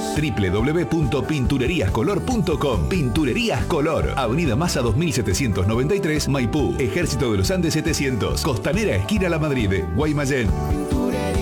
www.pintureriascolor.com. Pinturerías Color, Avenida Maza 2793, Maipú, Ejército de los Andes 700, Costanera esquina La Madrid, Guaymallén.